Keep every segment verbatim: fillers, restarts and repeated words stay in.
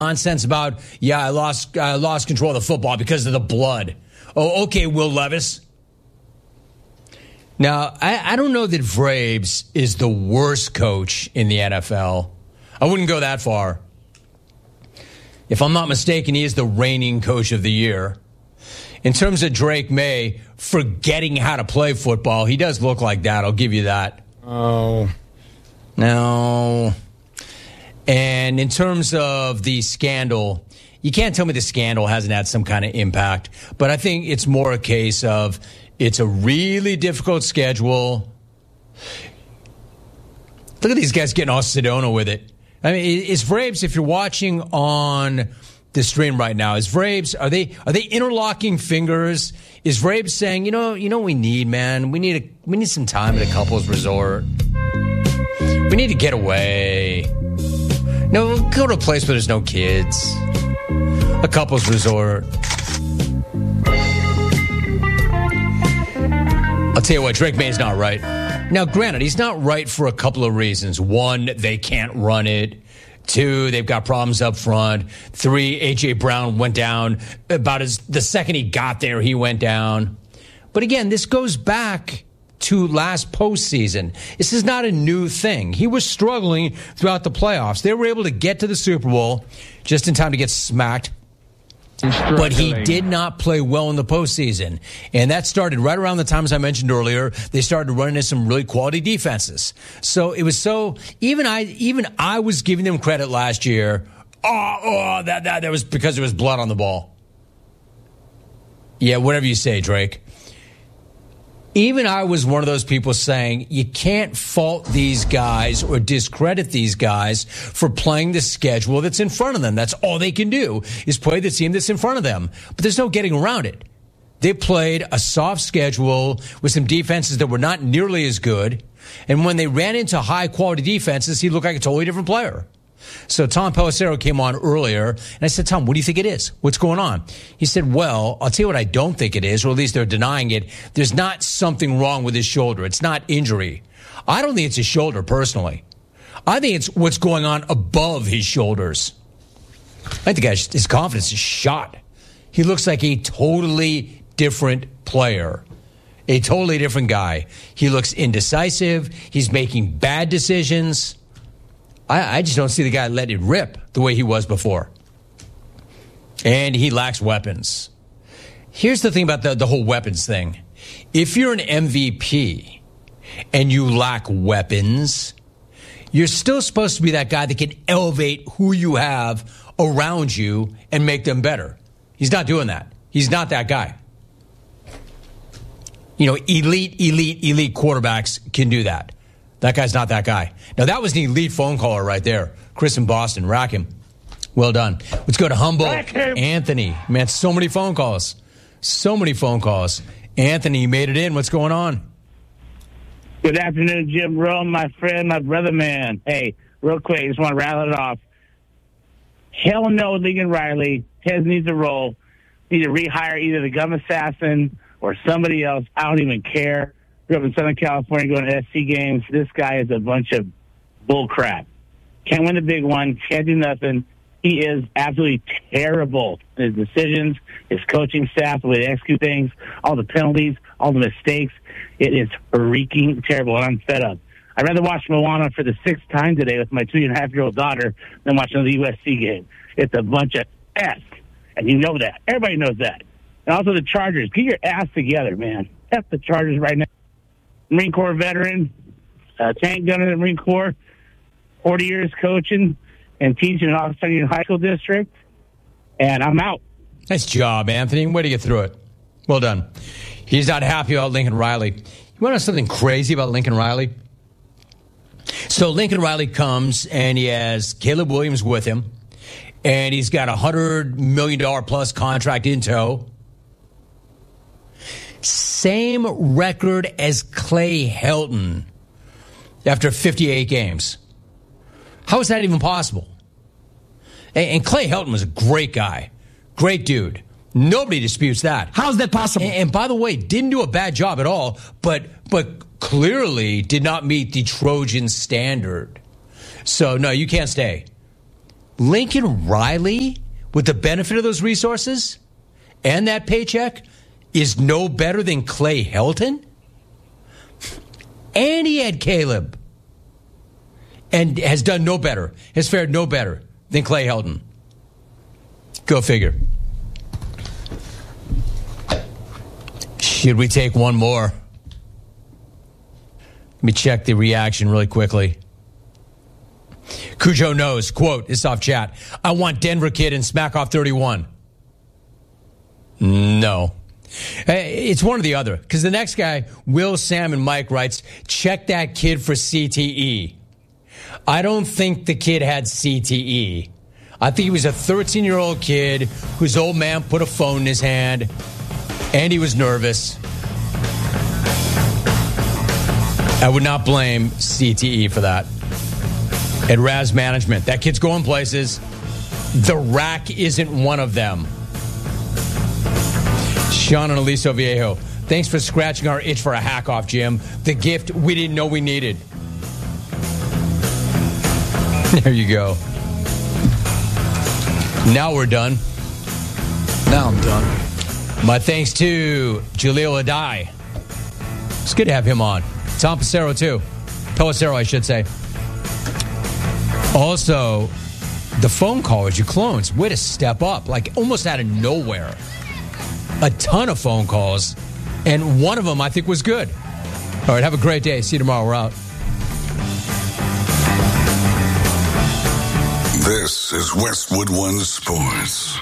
nonsense about, yeah, I lost I lost control of the football because of the blood. Oh, okay, Will Levis. Now, I, I don't know that Vrabes is the worst coach in the N F L. I wouldn't go that far. If I'm not mistaken, he is the reigning coach of the year. In terms of Drake May forgetting how to play football, he does look like that. I'll give you that. Oh. No. And in terms of the scandal, you can't tell me the scandal hasn't had some kind of impact. But I think it's more a case of it's a really difficult schedule. Look at these guys getting all Sedona with it. I mean, is Vrabes, if you're watching on the stream right now, is Vrabes, are they are they interlocking fingers? Is Vrabes saying, you know, you know what we need, man? We need a, we need some time at a couple's resort. We need to get away. No, we'll go to a place where there's no kids. A couple's resort. I'll tell you what, Drake May's not right. Now, granted, he's not right for a couple of reasons. One, they can't run it. Two, they've got problems up front. Three, A J. Brown went down about as the second he got there, he went down. But again, this goes back to last postseason. This is not a new thing. He was struggling throughout the playoffs. They were able to get to the Super Bowl just in time to get smacked. But he did not play well in the postseason. And that started right around the times I mentioned earlier. They started running into some really quality defenses. So it was so, even I, even I was giving them credit last year. Oh, oh that, that, that was because there was blood on the ball. Yeah, whatever you say, Drake. Even I was one of those people saying you can't fault these guys or discredit these guys for playing the schedule that's in front of them. That's all they can do is play the team that's in front of them. But there's no getting around it. They played a soft schedule with some defenses that were not nearly as good. And when they ran into high-quality defenses, he looked like a totally different player. So Tom Pelissero came on earlier, and I said, Tom, what do you think it is? What's going on? He said, well, I'll tell you what I don't think it is, or at least they're denying it. There's not something wrong with his shoulder. It's not injury. I don't think it's his shoulder, personally. I think it's what's going on above his shoulders. I think the guy's, his confidence is shot. He looks like a totally different player. A totally different guy. He looks indecisive. He's making bad decisions. I, I just don't see the guy let it rip the way he was before. And he lacks weapons. Here's the thing about the, the whole weapons thing. If you're an M V P and you lack weapons, you're still supposed to be that guy that can elevate who you have around you and make them better. He's not doing that. He's not that guy. You know, elite, elite, elite quarterbacks can do that. That guy's not that guy. Now, that was an elite phone caller right there. Chris in Boston. Rack him. Well done. Let's go to Humboldt. Anthony. Man, so many phone calls. So many phone calls. Anthony, you made it in. What's going on? Good afternoon, Jim Rome, my friend, my brother man. Hey, real quick, I just want to rattle it off. Hell no, Lincoln Riley. Ted needs a role. Need to rehire either the gum assassin or somebody else. I don't even care. Grew up in Southern California going to S C games. This guy is a bunch of bull crap. Can't win the big one. Can't do nothing. He is absolutely terrible. His decisions, his coaching staff, the way they execute things, all the penalties, all the mistakes. It is freaking terrible, and I'm fed up. I'd rather watch Moana for the sixth time today with my two-and-a-half-year-old daughter than watch another U S C game. It's a bunch of S, and you know that. Everybody knows that. And also the Chargers. Get your ass together, man. F the Chargers right now. Marine Corps veteran, uh, tank gunner in the Marine Corps, forty years coaching and teaching in Augustine High School District, and I'm out. Nice job, Anthony. Way to get through it. Well done. He's not happy about Lincoln Riley. You want to know something crazy about Lincoln Riley? So Lincoln Riley comes, and he has Caleb Williams with him, and he's got a one hundred million dollars plus contract in tow. Same record as Clay Helton after fifty-eight games. How is that even possible? And Clay Helton was a great guy. Great dude. Nobody disputes that. How's that possible? And, and by the way, didn't do a bad job at all, but but clearly did not meet the Trojan standard. So, no, you can't stay. Lincoln Riley, with the benefit of those resources and that paycheck, is no better than Clay Helton? And he had Caleb. And has done no better, has fared no better than Clay Helton. Go figure. Should we take one more? Let me check the reaction really quickly. Cujo knows, quote, this is off chat, I want Denver Kid and Smack Off thirty-one. No. It's one or the other. Because the next guy, Will, Sam, and Mike writes, check that kid for C T E. I don't think the kid had C T E. I think he was a thirteen-year-old kid whose old man put a phone in his hand, and he was nervous. I would not blame C T E for that. At Raz Management, that kid's going places. The rack isn't one of them. Sean and Aliso Viejo, thanks for scratching our itch for a hack off, Jim. The gift we didn't know we needed. There you go. Now we're done. Now I'm done. My thanks to Jaleel Adai. It's good to have him on. Tom Pacero, too. Pellicero, I should say. Also, the phone callers, you clones, way to step up. Like, almost out of nowhere. A ton of phone calls. And one of them, I think, was good. All right, have a great day. See you tomorrow. We're out. This is Westwood One Sports.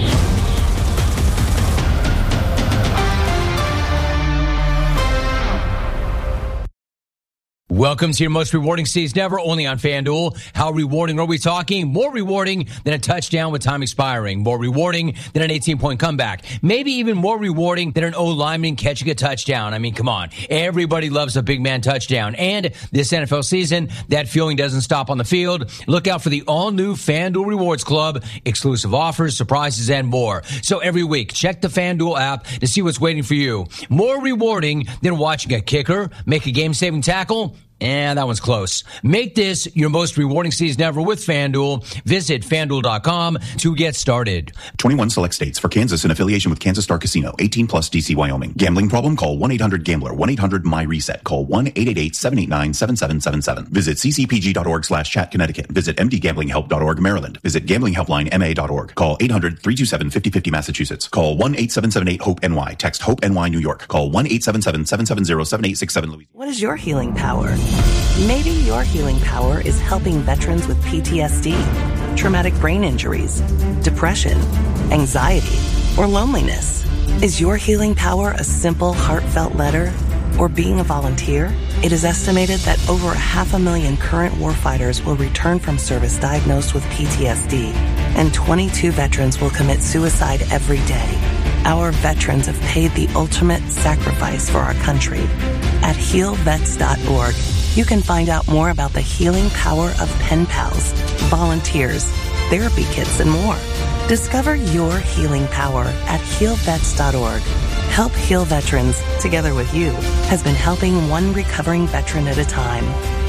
Welcome to your most rewarding season ever, only on FanDuel. How rewarding are we talking? More rewarding than a touchdown with time expiring. More rewarding than an eighteen-point comeback. Maybe even more rewarding than an O-lineman catching a touchdown. I mean, come on. Everybody loves a big man touchdown. And this N F L season, that feeling doesn't stop on the field. Look out for the all-new FanDuel Rewards Club. Exclusive offers, surprises, and more. So every week, check the FanDuel app to see what's waiting for you. More rewarding than watching a kicker make a game-saving tackle. And that one's close. Make this your most rewarding season ever with FanDuel. Visit FanDuel dot com to get started. twenty-one select states. For Kansas in affiliation with Kansas Star Casino. eighteen plus D C Wyoming. Gambling problem? Call one eight hundred gambler. one eight hundred my reset. Call one eight eight eight seven eight nine seven seven seven seven. Visit ccpg.org slash chat Connecticut. Visit mdgamblinghelp dot org Maryland. Visit gamblinghelpline m a dot org. Call eight hundred three two seven five oh five oh Massachusetts. Call one eight seven seven eight hope N Y. Text HOPE N Y New York. Call one eight seven seven seven seven zero seven eight six seven Louisiana. What is your healing power? Maybe your healing power is helping veterans with P T S D, traumatic brain injuries, depression, anxiety, or loneliness. Is your healing power a simple, heartfelt letter or being a volunteer? It is estimated that over a half a million current warfighters will return from service diagnosed with P T S D, and twenty-two veterans will commit suicide every day. Our veterans have paid the ultimate sacrifice for our country. At heal vets dot org, you can find out more about the healing power of pen pals, volunteers, therapy kits, and more. Discover your healing power at heal vets dot org. Help Heal Veterans, together with you, has been helping one recovering veteran at a time.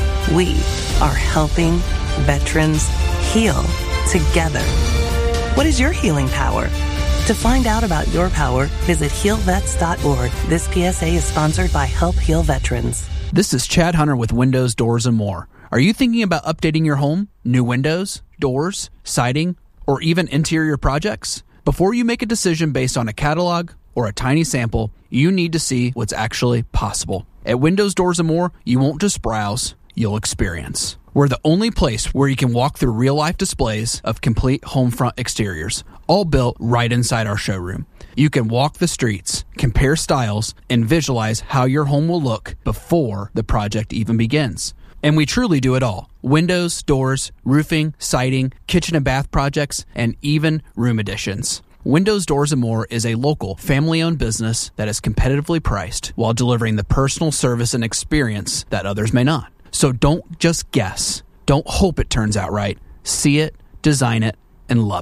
We are helping veterans heal together. What is your healing power? To find out about your power, visit heal vets dot org. This P S A is sponsored by Help Heal Veterans. This is Chad Hunter with Windows, Doors, and More. Are you thinking about updating your home? New windows, doors, siding, or even interior projects? Before you make a decision based on a catalog or a tiny sample, you need to see what's actually possible. At Windows, Doors, and More, you won't just browse, you'll experience. We're the only place where you can walk through real-life displays of complete home front exteriors, all built right inside our showroom. You can walk the streets, compare styles, and visualize how your home will look before the project even begins. And we truly do it all. Windows, doors, roofing, siding, kitchen and bath projects, and even room additions. Windows, Doors, and More is a local, family-owned business that is competitively priced while delivering the personal service and experience that others may not. So don't just guess. Don't hope it turns out right. See it, design it, and love it.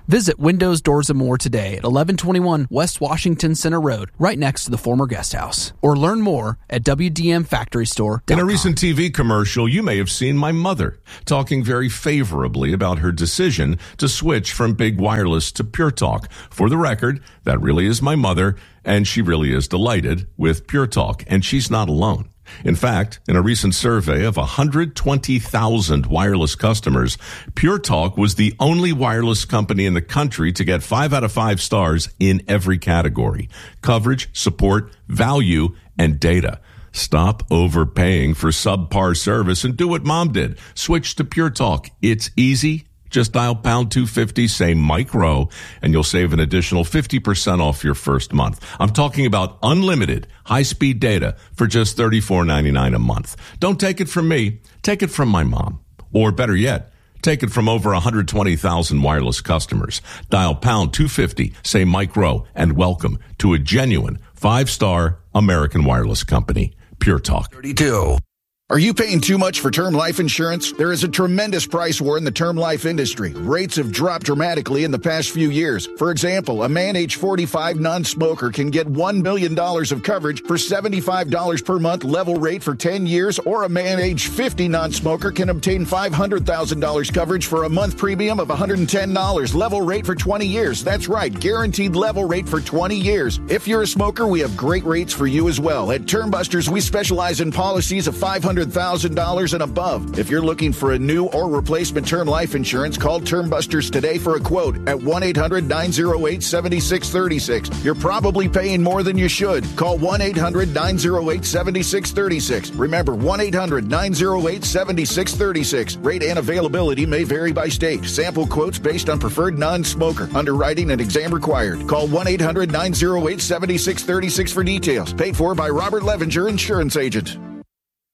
Visit Windows, Doors, and More today at eleven twenty-one West Washington Center Road, right next to the former guest house. Or learn more at W D M factory store dot com. In a recent T V commercial, you may have seen my mother talking very favorably about her decision to switch from Big Wireless to Pure Talk. For the record, that really is my mother, and she really is delighted with Pure Talk, and she's not alone. In fact, in a recent survey of one hundred twenty thousand wireless customers, Pure Talk was the only wireless company in the country to get five out of five stars in every category: coverage, support, value, and data. Stop overpaying for subpar service and do what Mom did. Switch to Pure Talk. It's easy. Just dial pound two fifty, say Mike Rowe, and you'll save an additional fifty percent off your first month. I'm talking about unlimited high-speed data for just thirty-four ninety-nine a month. Don't take it from me. Take it from my mom. Or better yet, take it from over one hundred twenty thousand wireless customers. Dial pound two fifty, say Mike Rowe, and welcome to a genuine five-star American wireless company, Pure Talk. thirty-two. Are you paying too much for term life insurance? There is a tremendous price war in the term life industry. Rates have dropped dramatically in the past few years. For example, a man age forty-five non-smoker can get one million dollars of coverage for seventy-five dollars per month level rate for ten years, or a man age fifty non-smoker can obtain five hundred thousand dollars coverage for a month premium of one hundred ten dollars level rate for twenty years. That's right, guaranteed level rate for twenty years. If you're a smoker, we have great rates for you as well. At Term Busters, we specialize in policies of five hundred thousand dollars and above. If you're looking for a new or replacement term life insurance, call Term Busters today for a quote at one eight hundred nine oh eight seven six three six. You're probably paying more than you should. Call one eight hundred nine oh eight seven six three six. Remember, one eight hundred nine oh eight seven six three six. Rate and availability may vary by state. Sample quotes based on preferred non-smoker. Underwriting and exam required. Call one eight hundred nine oh eight seven six three six for details. Paid for by Robert Levinger, Insurance Agent.